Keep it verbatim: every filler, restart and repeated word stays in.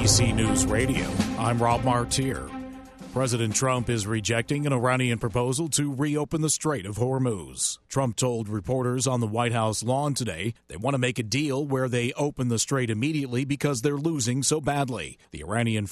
B C News Radio, I'm Rob Martier. President Trump is rejecting an Iranian proposal to reopen the Strait of Hormuz. Trump told reporters on the White House lawn today they want to make a deal where they open the strait immediately because they're losing so badly. The Iranian